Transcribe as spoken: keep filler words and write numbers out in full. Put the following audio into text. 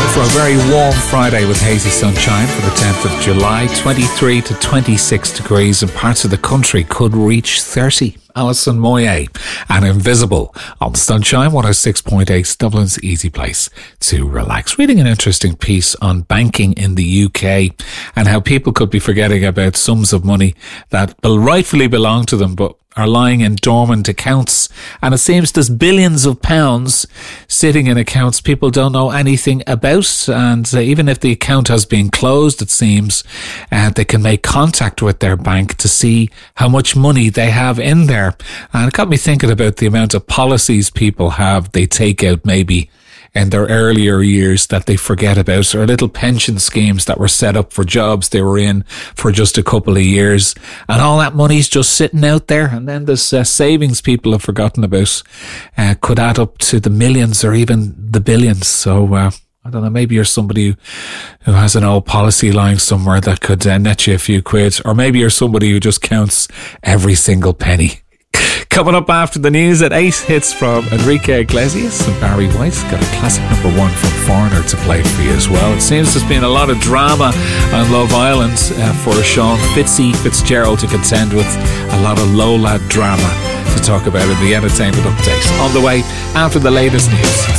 for a very warm Friday with hazy sunshine for the tenth of July. twenty-three to twenty-six degrees, and parts of the country could reach thirty. Alison Moyet and Invisible on Sunshine one oh six point eight, Dublin's easy place to relax. Reading an interesting piece on banking in the U K and how people could be forgetting about sums of money that will rightfully belong to them but are lying in dormant accounts, and it seems there's billions of pounds sitting in accounts people don't know anything about, and uh, even if the account has been closed, it seems uh, they can make contact with their bank to see how much money they have in there. And it got me thinking about the amount of policies people have they take out maybe in their earlier years that they forget about, or little pension schemes that were set up for jobs they were in for just a couple of years, and all that money's just sitting out there. And then there's uh, savings people have forgotten about, uh, could add up to the millions or even the billions. So uh, I don't know, maybe you're somebody who, who has an old policy lying somewhere that could uh, net you a few quid, or maybe you're somebody who just counts every single penny. Coming up after the news at eight, hits from Enrique Iglesias and Barry White. Got a classic number one from Foreigner to play for you as well. It seems there's been a lot of drama on Love Island uh, for Sean Fitzy Fitzgerald to contend with. A lot of Lola drama to talk about in the entertainment update. On the way after the latest news.